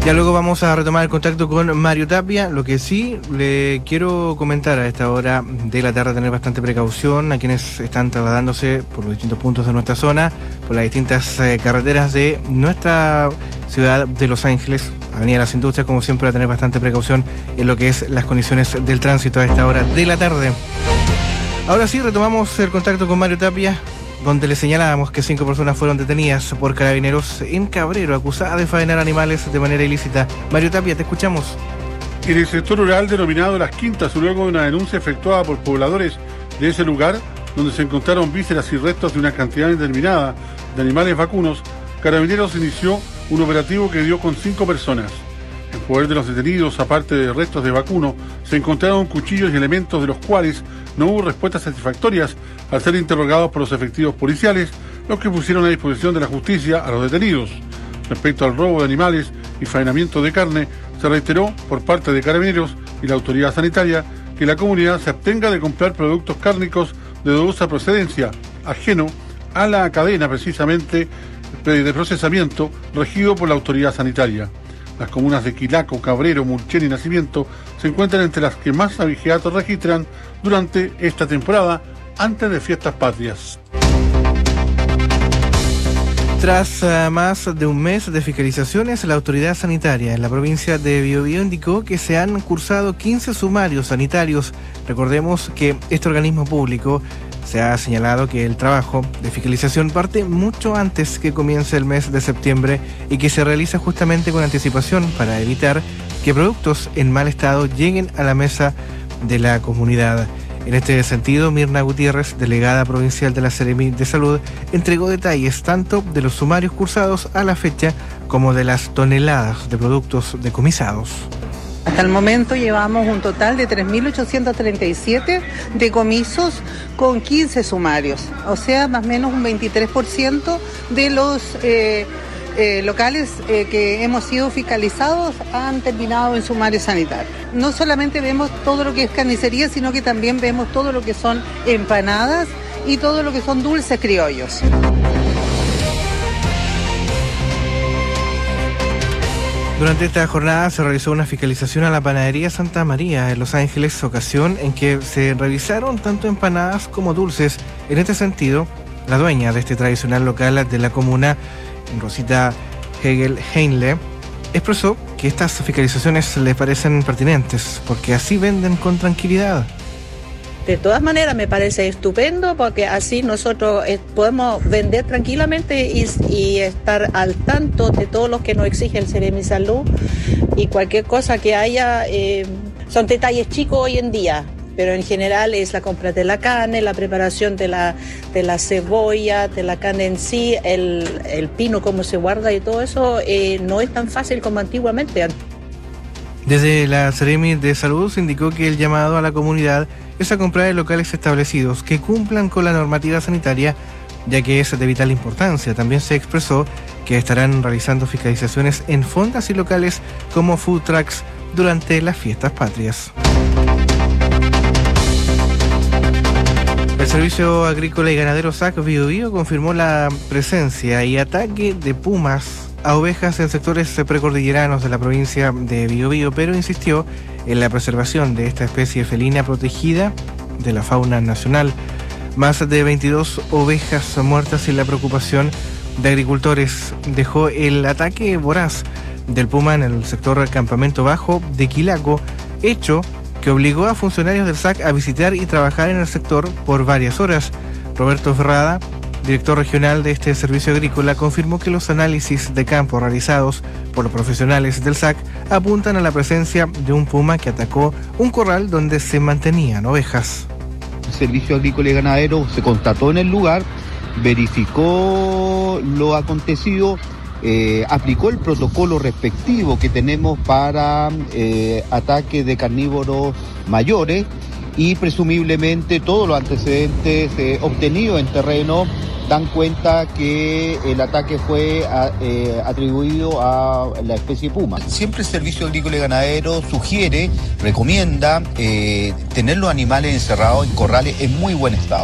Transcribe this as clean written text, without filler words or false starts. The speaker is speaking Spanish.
Ya luego vamos a retomar el contacto con Mario Tapia. Lo que sí le quiero comentar a esta hora de la tarde, tener bastante precaución a quienes están trasladándose por los distintos puntos de nuestra zona, por las distintas carreteras de nuestra ciudad de Los Ángeles, Avenida Las Industrias, como siempre, a tener bastante precaución en lo que es las condiciones del tránsito a esta hora de la tarde. Ahora sí, retomamos el contacto con Mario Tapia, donde le señalábamos que 5 personas fueron detenidas por carabineros en Cabrero, acusadas de faenar animales de manera ilícita. Mario Tapia, te escuchamos. En el sector rural denominado Las Quintas, luego de una denuncia efectuada por pobladores de ese lugar, donde se encontraron vísceras y restos de una cantidad indeterminada de animales vacunos, Carabineros inició un operativo que dio con 5 personas. En poder de los detenidos, aparte de restos de vacuno, se encontraron cuchillos y elementos de los cuales no hubo respuestas satisfactorias al ser interrogados por los efectivos policiales, los que pusieron a disposición de la justicia a los detenidos. Respecto al robo de animales y faenamiento de carne, se reiteró por parte de Carabineros y la autoridad sanitaria que la comunidad se abstenga de comprar productos cárnicos de dudosa procedencia, ajeno a la cadena precisamente de procesamiento regido por la autoridad sanitaria. Las comunas de Quilaco, Cabrero, Mulchen y Nacimiento se encuentran entre las que más abigeatos registran durante esta temporada antes de fiestas patrias. Tras más de un mes de fiscalizaciones, la autoridad sanitaria en la provincia de Biobío indicó que se han cursado 15 sumarios sanitarios. Recordemos que este organismo público se ha señalado que el trabajo de fiscalización parte mucho antes que comience el mes de septiembre y que se realiza justamente con anticipación para evitar que productos en mal estado lleguen a la mesa de la comunidad. En este sentido, Mirna Gutiérrez, delegada provincial de la Seremi de Salud, entregó detalles tanto de los sumarios cursados a la fecha como de las toneladas de productos decomisados. Hasta el momento llevamos un total de 3.837 decomisos con 15 sumarios, o sea, más o menos un 23% de los locales que hemos sido fiscalizados han terminado en sumario sanitario. No solamente vemos todo lo que es carnicería, sino que también vemos todo lo que son empanadas y todo lo que son dulces criollos. Durante esta jornada se realizó una fiscalización a la panadería Santa María en Los Ángeles, ocasión en que se revisaron tanto empanadas como dulces. En este sentido, la dueña de este tradicional local de la comuna, Rosita Hegel Heinle, expresó que estas fiscalizaciones le parecen pertinentes porque así venden con tranquilidad. De todas maneras me parece estupendo porque así nosotros podemos vender tranquilamente y estar al tanto de todo lo que nos exige el Seremi Salud y cualquier cosa que haya. Son detalles chicos hoy en día, pero en general es la compra de la carne, la preparación de la cebolla, de la carne en sí, el pino, cómo se guarda y todo eso no es tan fácil como antiguamente. Desde la Seremi de Salud se indicó que el llamado a la comunidad es a comprar en locales establecidos que cumplan con la normativa sanitaria, ya que es de vital importancia. También se expresó que estarán realizando fiscalizaciones en fondas y locales como food trucks durante las fiestas patrias. El Servicio Agrícola y Ganadero SAC Biobío confirmó la presencia y ataque de pumas a ovejas en sectores precordilleranos de la provincia de Biobío, pero insistió en la preservación de esta especie felina protegida de la fauna nacional. Más de 22 ovejas muertas y la preocupación de agricultores dejó el ataque voraz del puma en el sector Campamento Bajo de Quilaco, hecho que obligó a funcionarios del SAC a visitar y trabajar en el sector por varias horas. Roberto Ferrada, director regional de este servicio agrícola, confirmó que los análisis de campo realizados por los profesionales del SAC apuntan a la presencia de un puma que atacó un corral donde se mantenían ovejas. El Servicio Agrícola y Ganadero se constató en el lugar, verificó lo acontecido, aplicó el protocolo respectivo que tenemos para ataques de carnívoros mayores y presumiblemente todos los antecedentes obtenidos en terreno dan cuenta que el ataque fue atribuido a la especie puma. Siempre el Servicio Agrícola y Ganadero sugiere, recomienda tener los animales encerrados en corrales en muy buen estado.